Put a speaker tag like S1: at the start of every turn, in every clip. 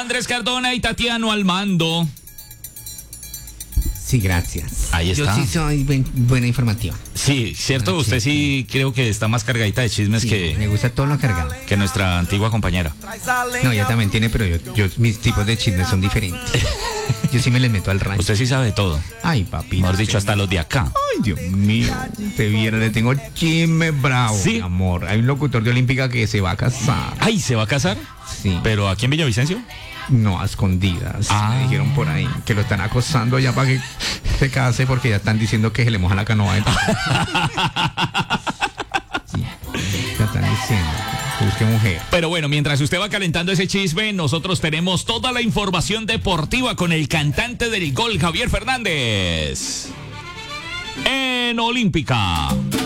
S1: Andrés Cardona y Tatiano al mando.
S2: Sí, gracias.
S1: Ahí está.
S2: Yo sí soy buena informativa.
S1: Sí, cierto, usted sí creo que está más cargadita de chismes
S2: Sí, me gusta todo lo cargado.
S1: que nuestra antigua compañera.
S2: No, ella también tiene, pero mis tipos de chismes son diferentes. Yo sí me les meto al rancho.
S1: Usted sí sabe de todo.
S2: Ay, papi.
S1: Mejor dicho, hasta los de acá.
S2: Ay, Dios mío. Te vieron, le tengo chisme bravo,
S1: Sí.
S2: mi amor. Hay un locutor de Olímpica que se va a casar.
S1: Ay, ¿se va a casar?
S2: Sí.
S1: ¿Pero aquí en Villavicencio?
S2: No, a escondidas.
S1: Ah.
S2: Me dijeron por ahí que lo están acosando ya para que se case porque ya están diciendo que se le moja la canoa. Sí, ya están diciendo. Busque mujer.
S1: Pero bueno, mientras usted va calentando ese chisme, nosotros tenemos toda la información deportiva con el cantante del gol, Javier Fernández. En Olímpica.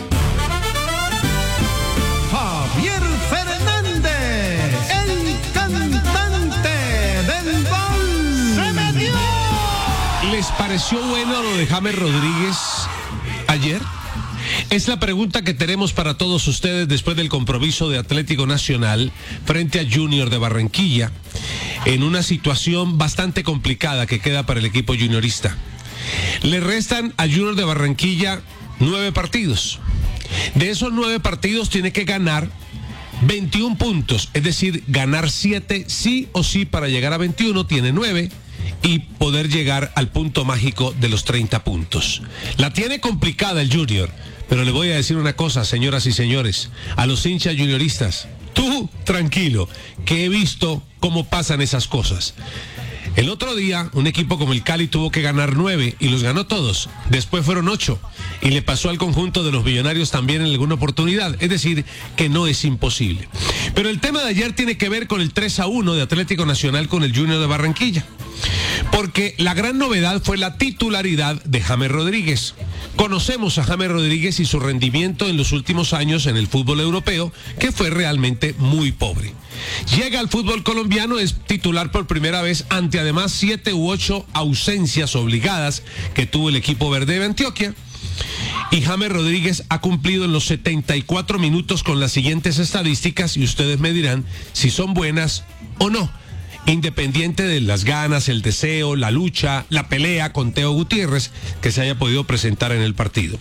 S3: Javier Fernández, el cantante del gol. ¡Se metió!
S4: ¿Les pareció bueno lo de James Rodríguez ayer? Es la pregunta que tenemos para todos ustedes después del compromiso de Atlético Nacional frente a Junior de Barranquilla, en una situación bastante complicada que queda para el equipo juniorista. Le restan a Junior de Barranquilla 9 partidos. De esos 9 partidos tiene que ganar 21 puntos, es decir, ganar 7 sí o sí para llegar a 21, tiene 9 y poder llegar al punto mágico de los 30 puntos. La tiene complicada el Junior, pero le voy a decir una cosa, señoras y señores, a los hinchas junioristas, tú tranquilo, que he visto cómo pasan esas cosas. El otro día, un equipo como el Cali tuvo que ganar 9 y los ganó todos. Después fueron 8 y le pasó al conjunto de los Millonarios también en alguna oportunidad. Es decir, que no es imposible. Pero el tema de ayer tiene que ver con el 3-1 de Atlético Nacional con el Junior de Barranquilla. Porque la gran novedad fue la titularidad de James Rodríguez. Conocemos a James Rodríguez y su rendimiento en los últimos años en el fútbol europeo, que fue realmente muy pobre. Llega al fútbol colombiano, es titular por primera vez ante además 7 u 8 ausencias obligadas que tuvo el equipo verde de Antioquia. Y James Rodríguez ha cumplido en los 74 minutos con las siguientes estadísticas y ustedes me dirán si son buenas o no. Independiente de las ganas, el deseo, la lucha, la pelea con Teo Gutiérrez que se haya podido presentar en el partido.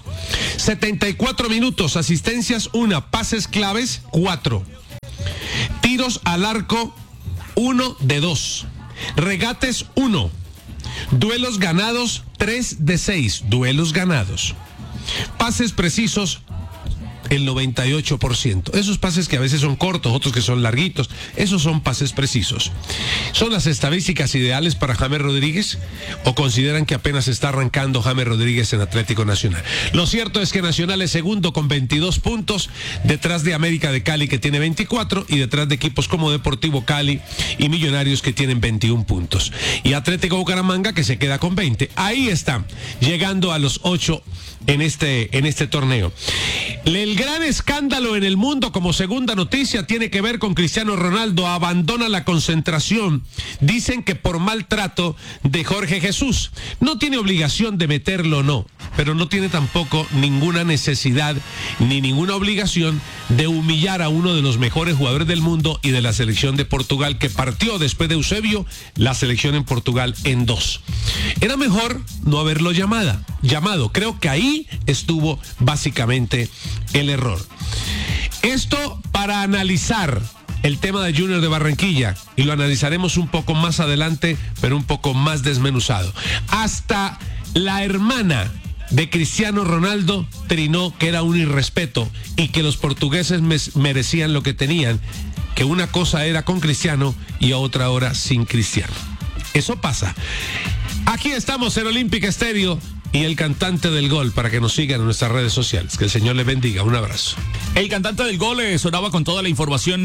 S4: 74 minutos, asistencias 1, pases claves 4, tiros al arco 1 de 2, regates 1, duelos ganados 3 de 6, duelos ganados, pases precisos el 98%. Esos pases que a veces son cortos, otros que son larguitos, esos son pases precisos. ¿Son las estadísticas ideales para James Rodríguez o consideran que apenas está arrancando James Rodríguez en Atlético Nacional? Lo cierto es que Nacional es segundo con 22 puntos, detrás de América de Cali que tiene 24 y detrás de equipos como Deportivo Cali y Millonarios que tienen 21 puntos. Y Atlético Bucaramanga que se queda con 20. Ahí está, llegando a los 8 en este torneo. El gran escándalo en el mundo como segunda noticia tiene que ver con Cristiano Ronaldo. Abandona la concentración. Dicen que por maltrato de Jorge Jesús. No tiene obligación de meterlo, no, pero no tiene tampoco ninguna necesidad ni ninguna obligación de humillar a uno de los mejores jugadores del mundo y de la selección de Portugal, que partió después de Eusebio la selección en Portugal en 2. Era mejor no haberlo llamado. Creo que ahí estuvo básicamente el error. Esto para analizar el tema de Junior de Barranquilla, y lo analizaremos un poco más adelante, pero un poco más desmenuzado. Hasta la hermana de Cristiano Ronaldo trinó que era un irrespeto y que los portugueses merecían lo que tenían, que una cosa era con Cristiano y otra hora sin Cristiano. Eso pasa. Aquí estamos en Olímpica Estéreo y el cantante del gol, para que nos sigan en nuestras redes sociales. Que el Señor les bendiga. Un abrazo.
S1: El cantante del gol sonaba con toda la información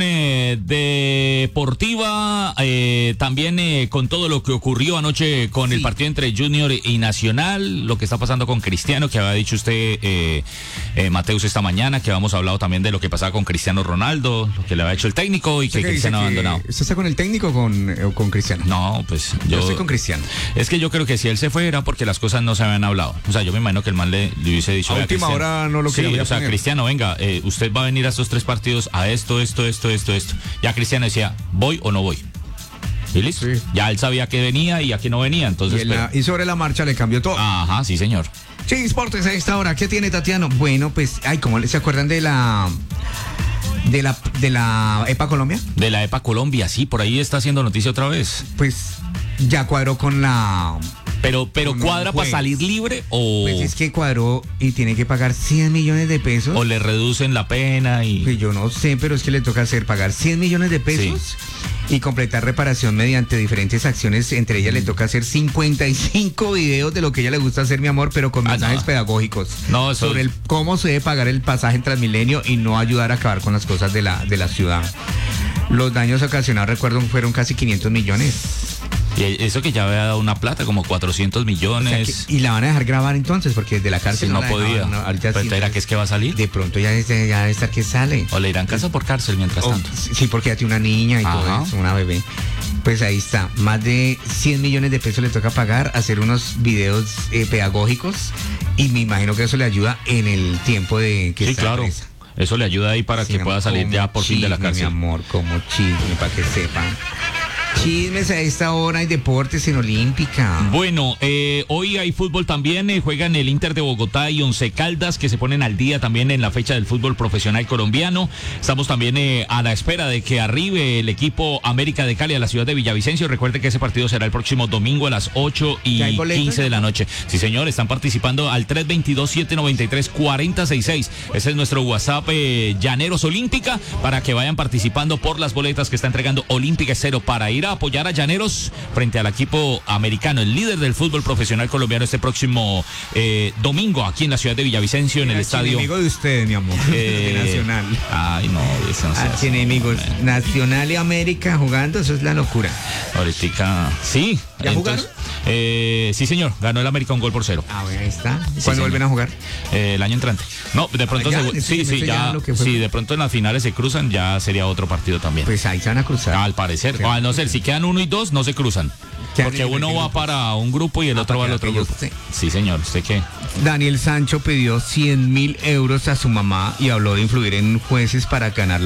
S1: deportiva, también con todo lo que ocurrió anoche con el partido entre Junior y Nacional, lo que está pasando con Cristiano, que había dicho usted, Mateus, esta mañana, que habíamos hablado también de lo que pasaba con Cristiano Ronaldo, lo que le había hecho el técnico y que Cristiano ha abandonado.
S2: ¿Usted está con el técnico o con Cristiano?
S1: No, pues
S2: yo estoy con Cristiano.
S1: Es que yo creo que si él se fue era porque las cosas no se habían hablado. O sea, yo me imagino que el man le hubiese dicho...
S2: A última hora no lo quería poner.
S1: O sea, Cristiano, venga, usted va a venir a estos 3 partidos a esto. Ya Cristiano decía, ¿voy o no voy? Y listo.
S2: Sí.
S1: Ya él sabía que venía y aquí no venía, entonces...
S2: Y sobre la marcha le cambió todo.
S1: Ajá, sí, señor.
S2: Sí, Sportes a esta hora. ¿Qué tiene Tatiano? Bueno, pues, ¿cómo se acuerdan de la EPA Colombia?
S1: De la EPA Colombia, sí, por ahí está haciendo noticia otra vez.
S2: Pues ya cuadró con la...
S1: Pero
S2: Con
S1: ¿cuadra
S2: un
S1: para
S2: juez.
S1: salir libre o,
S2: Pues es que cuadró y tiene que pagar 100 millones de pesos.
S1: o le reducen la pena y...
S2: Pues yo no sé, pero es que le toca pagar 100 millones de pesos y completar reparación mediante diferentes acciones. Entre ellas le toca hacer 55 videos de lo que a ella le gusta hacer, mi amor, pero con mensajes
S1: no.
S2: pedagógicos.
S1: No, eso
S2: sobre
S1: es-
S2: cómo se debe pagar el pasaje en Transmilenio y no ayudar a acabar con las cosas de la ciudad. Los daños ocasionados, recuerdo, fueron casi 500 millones.
S1: Y eso que ya había dado una plata, como 400
S2: O sea
S1: millones.
S2: y la van a dejar grabar entonces, porque desde la cárcel
S1: Si no
S2: la
S1: podía.
S2: dejaban, ahorita
S1: Pero
S2: sí,
S1: ¿era que es que va a salir?
S2: de pronto ya está que sale.
S1: O le irán casa por cárcel mientras
S2: Oh,
S1: tanto.
S2: sí, porque ya tiene una niña y todo
S1: Ajá.
S2: eso, una bebé. Pues ahí está, más de 100 millones de pesos le toca pagar, hacer unos videos pedagógicos y me imagino que eso le ayuda en el tiempo de que
S1: Sí,
S2: está
S1: claro.
S2: presa.
S1: Eso le ayuda ahí para
S2: Sí,
S1: que pueda salir
S2: como
S1: ya por fin de la
S2: chisme,
S1: cárcel.
S2: Mi amor, como chisme, para que sepan. Chismes a esta hora y deportes en Olímpica.
S1: Bueno, hoy hay fútbol también, juegan el Inter de Bogotá y Once Caldas que se ponen al día también en la fecha del fútbol profesional colombiano. Estamos también a la espera de que arribe el equipo América de Cali a la ciudad de Villavicencio. Recuerde que ese partido será el próximo domingo a las 8:15
S2: hay boletos?
S1: de la noche. Sí, señor, están participando al 322-793-4066. Ese es nuestro WhatsApp Llaneros Olímpica para que vayan participando por las boletas que está entregando Olímpica Estéreo para ir a apoyar a Llaneros frente al equipo americano, el líder del fútbol profesional colombiano este próximo domingo aquí en la ciudad de Villavicencio en el estadio.
S2: Amigo de ustedes, mi amor. De Nacional.
S1: Ay, no, eso no se hace.
S2: Enemigos. Nacional y América jugando, eso es la locura.
S1: Ahorita, sí.
S2: ¿Ya jugaron?
S1: Sí, señor, ganó el América 1-0.
S2: Ah, bueno, ahí está.
S1: Sí,
S2: ¿Cuándo
S1: señor.
S2: vuelven a jugar?
S1: El año entrante. No, de pronto
S2: ya,
S1: sí,
S2: ya
S1: ya,
S2: lo que fue.
S1: sí, de pronto en las finales se cruzan, ya sería otro partido también.
S2: Pues ahí se van a cruzar.
S1: Al parecer,
S2: Sí.
S1: o a no ser, si quedan 1 y 2, no se cruzan.
S2: Quedan
S1: Porque
S2: en
S1: uno va
S2: grupos.
S1: para un grupo y el otro va al otro
S2: para
S1: grupo.
S2: aquellos,
S1: Sí, señor, ¿usted qué?
S2: Daniel Sancho pidió 100.000 euros a su mamá y habló de influir en jueces para ganar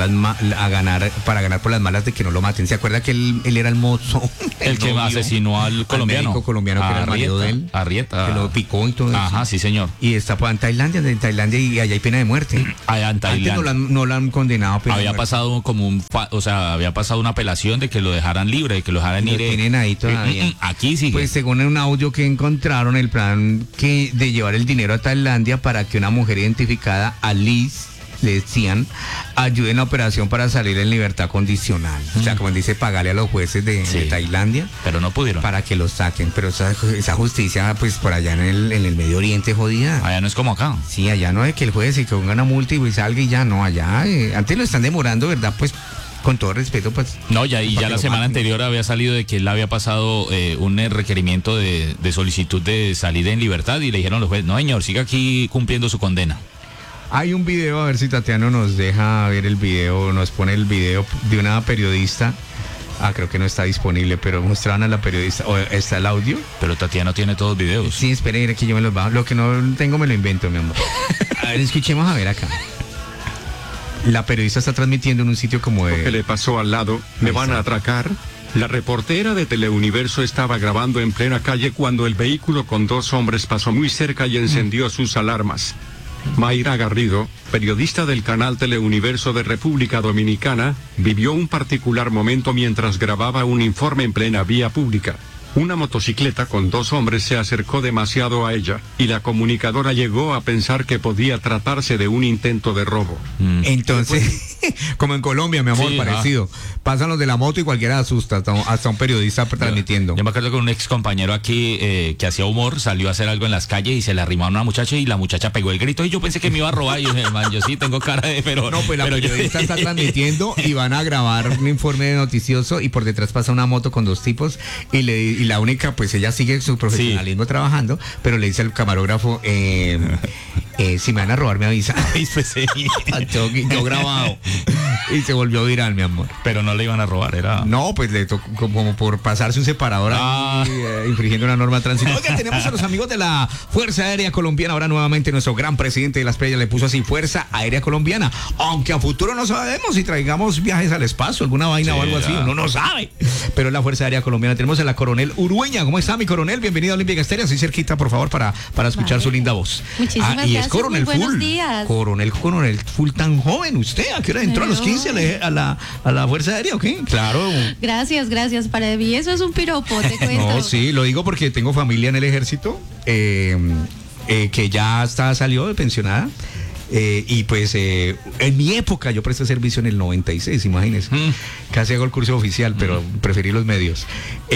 S2: para ganar por las malas de que no lo maten. ¿Se acuerda que él era el mozo?
S1: El que
S2: novio,
S1: asesinó al colombiano.
S2: médico colombiano que era el marido de él.
S1: Arrieta.
S2: Que lo picó y todo eso.
S1: Ajá, sí, señor.
S2: Y está en Tailandia y allá hay pena de muerte.
S1: Allá en
S2: Antes
S1: Tailandia.
S2: no lo han condenado a pena de
S1: Había
S2: muerte.
S1: pasado como había pasado una apelación de que lo dejaran libre, de que lo dejaran
S2: Lo
S1: ir.
S2: tienen ahí todavía.
S1: Aquí sigue.
S2: Pues según un audio que encontraron, el plan de llevar el dinero a Tailandia para que una mujer identificada, Alice, le decían, ayude en la operación para salir en libertad condicional. O sea, como dice, pagarle a los jueces de Tailandia
S1: Pero no pudieron.
S2: para que los saquen. Pero esa justicia, pues por allá en el Medio Oriente, jodida.
S1: Allá no es como acá.
S2: Sí, allá no es que el juez y que ponga una multa y pues salga y ya no, allá. Antes lo están demorando, ¿verdad? Pues con todo respeto, pues.
S1: No, ya, y
S2: para
S1: ya
S2: que
S1: la
S2: lo
S1: semana
S2: maten.
S1: anterior había salido de que él había pasado un requerimiento de solicitud de salida en libertad y le dijeron los jueces, no señor, siga aquí cumpliendo su condena.
S2: Hay un video, a ver si Tatiano nos deja ver el video, nos pone el video de una periodista. Creo que no está disponible, pero mostraban a la periodista. ¿O está el audio?
S1: Pero Tatiana tiene todos videos.
S2: Sí, espere, que yo me los bajo. Lo que no tengo me lo invento, mi amor. A ver, escuchemos a ver acá. La periodista está transmitiendo en un sitio como
S5: ¿Qué
S2: de...
S5: le pasó al lado? ¿Me
S2: Ahí
S5: van
S2: está.
S5: a atracar? La reportera de Teleuniverso estaba grabando en plena calle cuando el vehículo con 2 hombres pasó muy cerca y encendió sus alarmas. Mayra Garrido, periodista del canal Teleuniverso de República Dominicana, vivió un particular momento mientras grababa un informe en plena vía pública. Una motocicleta con 2 hombres se acercó demasiado a ella, y la comunicadora llegó a pensar que podía tratarse de un intento de robo.
S2: Entonces, como en Colombia, mi amor,
S1: Sí,
S2: parecido. Pasan los de la moto y cualquiera asusta, hasta un periodista transmitiendo.
S1: Yo me acuerdo que un ex compañero aquí que hacía humor salió a hacer algo en las calles y se le arrimaron a una muchacha y la muchacha pegó el grito y yo pensé que me iba a robar y yo dije, man, yo sí tengo cara de pero
S2: No, pues la
S1: pero yo-
S2: periodista está transmitiendo y van a grabar un informe noticioso y por detrás pasa una moto con 2 tipos y y la única, pues ella sigue su profesionalismo trabajando, pero le dice al camarógrafo, si me van a robar me avisa. Quedó grabado. Y se volvió viral, mi amor.
S1: Pero no le iban a robar, era...
S2: No, pues le tocó como por pasarse un separador ahí, infringiendo una norma de tránsito. Oiga, tenemos a los amigos de la Fuerza Aérea Colombiana. Ahora nuevamente nuestro gran presidente de las playas le puso así, Fuerza Aérea Colombiana. Aunque a futuro no sabemos si traigamos viajes al espacio, alguna vaina o algo así, uno no sabe. Pero es la Fuerza Aérea Colombiana. Tenemos a la coronel Urueña. ¿Cómo está, mi coronel? Bienvenido a Olímpica Estéreo. Así cerquita, por favor, para escuchar su linda voz.
S6: Muchísimas gracias.
S2: Y es coronel
S6: Muy buenos
S2: full.
S6: días.
S2: Coronel full tan joven. ¿Usted a qué hora entró? ¿A los 15 a la Fuerza Aérea o qué? Claro.
S6: Gracias. Para mí eso es un piropo, te cuento.
S2: No, sí, lo digo porque tengo familia en el ejército que ya salió de pensionada. Y pues en mi época yo presté servicio en el 96, imagínense. Casi hago el curso oficial, pero preferí los medios.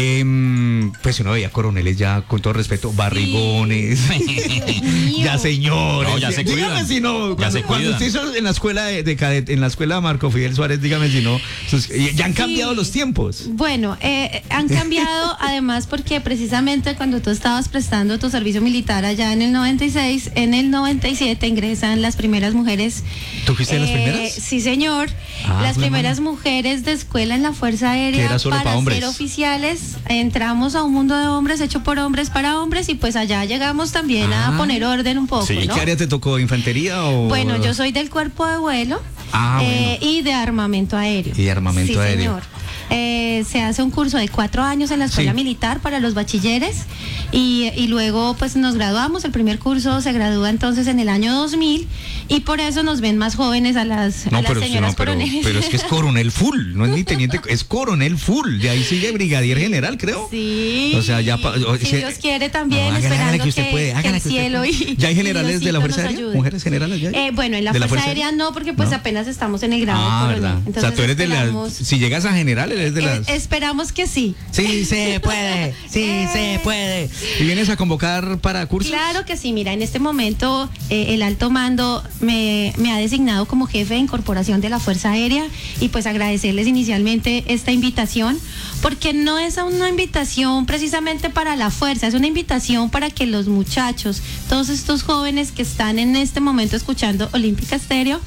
S2: Pues uno veía coroneles ya, con todo respeto, barrigones. Ya, señor.
S1: No, ya se cuidan.
S2: Dígame si no.
S1: Ya se
S2: Cuando
S1: cuidan.
S2: usted hizo en la escuela de cadet, en la escuela Marco Fidel Suárez, dígame si no. Ya han cambiado los tiempos.
S6: Bueno, han cambiado además porque precisamente cuando tú estabas prestando tu servicio militar allá en el 96, en el 97 ingresan las primeras mujeres.
S2: ¿Tú fuiste de las primeras?
S6: Sí, señor. Las primeras mujeres de escuela en la Fuerza Aérea,
S2: que era solo para hombres.
S6: ser oficiales. Entramos a un mundo de hombres hecho por hombres para hombres y pues allá llegamos también a poner orden un poco,
S1: Sí.
S6: ¿no?
S2: ¿Qué área te tocó? ¿Infantería o...?
S6: Bueno, yo soy del cuerpo de vuelo
S2: bueno.
S6: y de armamento aéreo.
S2: Y de armamento aéreo.
S6: Señor. Se hace un curso de 4 años en la escuela militar para los bachilleres y luego pues nos graduamos. El primer curso se gradúa entonces en el año 2000 y por eso nos ven más jóvenes a las señoras coroneles.
S2: Pero es que es coronel full, no es ni teniente, es coronel full. De ahí sigue brigadier general, creo.
S6: Sí.
S2: O sea, ya
S6: si Dios quiere también, esperando
S2: que usted puede,
S6: que el cielo y
S2: ¿ya hay generales de la Fuerza Aérea?
S6: ayude.
S2: ¿Mujeres generales ya hay?
S6: Bueno, en la Fuerza Aérea no, porque pues apenas estamos en el grado coronel.
S2: ¿Verdad?
S6: Entonces,
S2: o sea, tú eres de las, si llegas a general, eres de las...
S6: esperamos que sí.
S2: Sí se puede, se puede. ¿Y vienes a convocar para cursos?
S6: Claro que sí, mira, en este momento el alto mando me ha designado como jefe de incorporación de la Fuerza Aérea y pues agradecerles inicialmente esta invitación, porque no es una invitación precisamente para la fuerza, es una invitación para que los muchachos, todos estos jóvenes que están en este momento escuchando Olímpica Estéreo,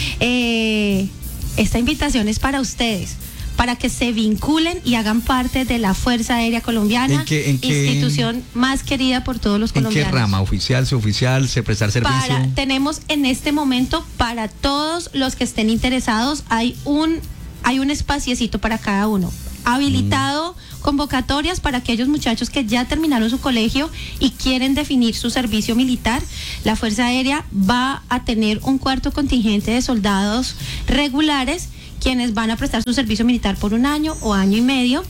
S6: esta invitación es para ustedes, para que se vinculen y hagan parte de la Fuerza Aérea Colombiana,
S2: ¿En qué
S6: institución más querida por todos los colombianos.
S2: ¿En qué rama? ¿Oficial, suboficial, prestar servicio?
S6: Tenemos en este momento para todos los que estén interesados, hay un espaciecito para cada uno. Habilitado convocatorias para aquellos muchachos que ya terminaron su colegio y quieren definir su servicio militar. La Fuerza Aérea va a tener un cuarto contingente de soldados regulares quienes van a prestar su servicio militar por 1 año o año y medio.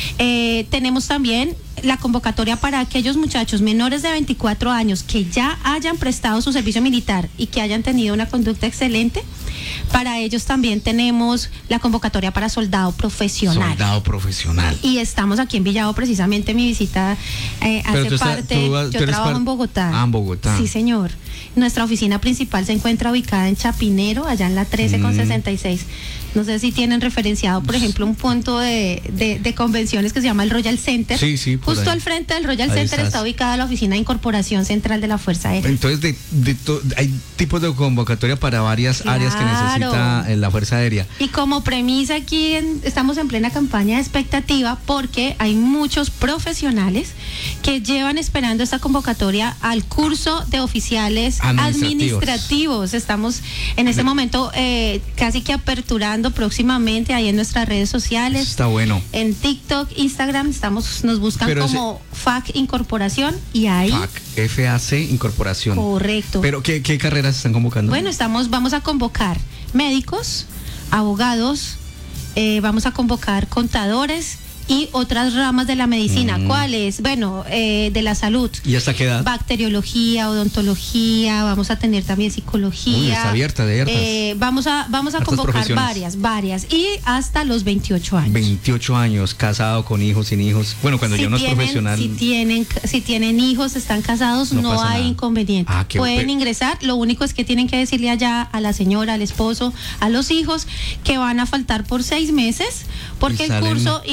S6: Tenemos también la convocatoria para aquellos muchachos menores de 24 años que ya hayan prestado su servicio militar y que hayan tenido una conducta excelente. Para ellos también tenemos la convocatoria para soldado profesional.
S2: Soldado profesional.
S6: Y estamos aquí en Villavo, precisamente mi visita hace parte. Yo trabajo en Bogotá.
S2: Ah, en Bogotá.
S6: Sí, señor. Nuestra oficina principal se encuentra ubicada en Chapinero, allá en la 13 con 66. No sé si tienen referenciado, por ejemplo, un punto de convenciones que se llama el Royal Center.
S2: Sí, sí.
S6: Justo al frente del Royal Center está ubicada la oficina de incorporación central de la Fuerza Aérea.
S2: Entonces, hay tipos de convocatoria para varias áreas que necesita la Fuerza Aérea.
S6: Y como premisa aquí estamos en plena campaña de expectativa porque hay muchos profesionales que llevan esperando esta convocatoria al curso de oficiales administrativos. Estamos en este momento casi que aperturando próximamente ahí en nuestras redes sociales.
S2: Está bueno.
S6: En TikTok, Instagram, nos buscan como FAC Incorporación y ahí.
S2: FAC Incorporación.
S6: Correcto.
S2: Pero ¿qué carreras están convocando?
S6: Bueno, vamos a convocar médicos, abogados, vamos a convocar contadores y otras ramas de la medicina. ¿Cuáles? Bueno, de la salud.
S2: ¿Y hasta qué edad?
S6: Bacteriología, odontología, vamos a tener también psicología.
S2: Uy, está abierta de hartas.
S6: Vamos a convocar varias y hasta los 28 años.
S2: 28 años, casado, con hijos, sin hijos. Bueno, cuando ya no es profesional.
S6: Si tienen hijos, están casados, no hay inconveniente. Pueden ingresar, lo único es que tienen que decirle allá a la señora, al esposo, a los hijos, que van a faltar por 6 meses, porque el curso inicia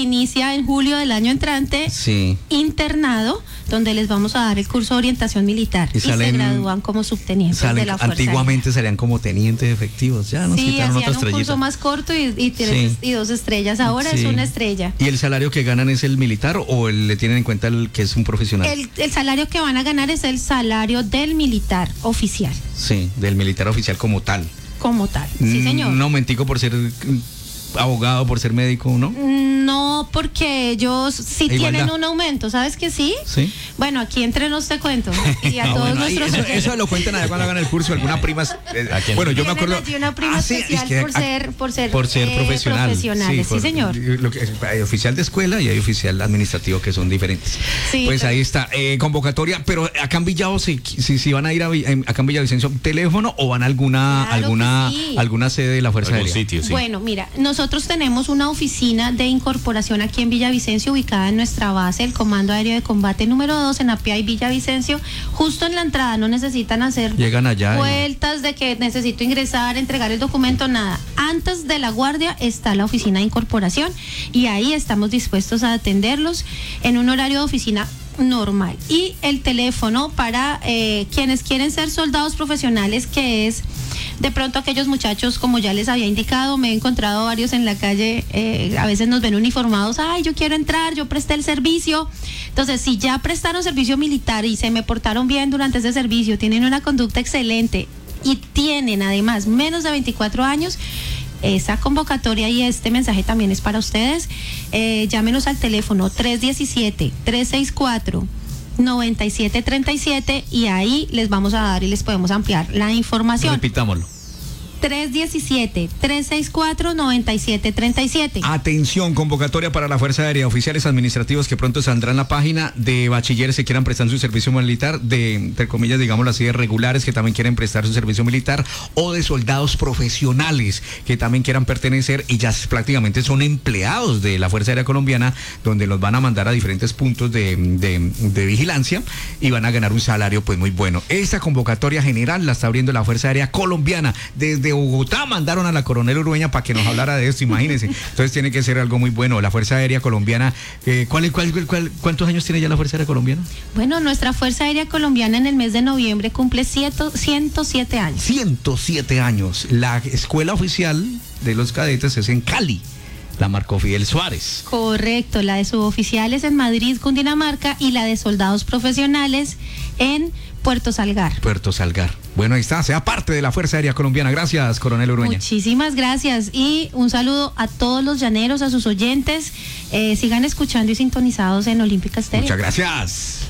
S6: estaría en julio del año entrante
S2: Sí.
S6: internado, donde les vamos a dar el curso de orientación militar y se gradúan como subtenientes de la Fuerza
S2: Antiguamente salían como tenientes efectivos, ya nos
S6: Sí,
S2: quitaron otra
S6: hacían un curso
S2: estrellita.
S6: más corto y
S2: Sí.
S6: 2 estrellas. Ahora
S2: Sí.
S6: es una estrella.
S2: ¿Y el salario que ganan es el militar o le tienen en cuenta el que es un profesional?
S6: El salario que van a ganar es el salario del militar oficial,
S2: Sí, del militar oficial como tal.
S6: como tal. Sí, señor.
S2: Un aumentico por ser abogado, por ser médico, ¿no?
S6: No, porque ellos sí
S2: Igualdad.
S6: tienen un aumento, ¿sabes que sí?
S2: Sí.
S6: Bueno, aquí entre nos te cuento. Y a
S2: Ah,
S6: todos
S2: bueno, ahí,
S6: nuestros
S2: eso lo cuentan allá cuando hagan el curso, alguna prima. Bueno, yo me
S6: Tienen
S2: acuerdo.
S6: allí una prima
S2: sí,
S6: especial
S2: es que
S6: por ser
S2: profesional.
S6: profesionales, sí, señor.
S2: Hay oficial de escuela y hay oficial administrativo que son diferentes.
S6: Sí,
S2: Pues
S6: pero-
S2: ahí está, convocatoria, pero acá en Villavo, si van a ir acá en Villavicencio, ¿teléfono o van a
S6: Claro que sí.
S2: alguna sede de la Fuerza
S1: Algún
S2: Aérea?
S1: sitio, sí.
S6: Bueno, mira, nosotros tenemos una oficina de incorporación aquí en Villavicencio, ubicada en nuestra base, el Comando Aéreo de Combate número 2 en Apia y Villavicencio, justo en la entrada. No necesitan hacer
S2: Llegan allá y-
S6: vueltas de que necesito ingresar, entregar el documento, nada. Antes de la guardia está la oficina de incorporación y ahí estamos dispuestos a atenderlos en un horario de oficina normal. Y el teléfono para quienes quieren ser soldados profesionales, que es de pronto aquellos muchachos, como ya les había indicado, me he encontrado varios en la calle, a veces nos ven uniformados, ay, yo quiero entrar, yo presté el servicio. Entonces, si ya prestaron servicio militar y se me portaron bien durante ese servicio, tienen una conducta excelente y tienen además menos de 24 años, esa convocatoria y este mensaje también es para ustedes. Llámenos al teléfono 317-364-9737 y ahí les vamos a dar y les podemos ampliar la información.
S2: Repitámoslo.
S6: 317-364-9737.
S2: Atención, convocatoria para la Fuerza Aérea, oficiales administrativos que pronto saldrán en la página, de bachilleres que quieran prestar su servicio militar, de, entre comillas, digámoslo así, de regulares que también quieren prestar su servicio militar, o de soldados profesionales que también quieran pertenecer y ya prácticamente son empleados de la Fuerza Aérea Colombiana, donde los van a mandar a diferentes puntos de vigilancia y van a ganar un salario pues muy bueno. Esta convocatoria general la está abriendo la Fuerza Aérea Colombiana. Desde Bogotá mandaron a la coronel Urueña para que nos hablara de esto, imagínense. Entonces tiene que ser algo muy bueno. La Fuerza Aérea Colombiana, ¿cuántos años tiene ya la Fuerza Aérea Colombiana?
S6: Bueno, nuestra Fuerza Aérea Colombiana en el mes de noviembre cumple 107 años.
S2: 107 años. La escuela oficial de los cadetes es en Cali, la Marco Fidel Suárez.
S6: Correcto, la de suboficiales en Madrid, Cundinamarca, y la de soldados profesionales en Puerto Salgar.
S2: Puerto Salgar. Bueno, ahí está, sea parte de la Fuerza Aérea Colombiana. Gracias, coronel Urueña.
S6: Muchísimas gracias y un saludo a todos los llaneros, a sus oyentes. Sigan escuchando y sintonizados en Olímpica Estéreo.
S2: Muchas gracias.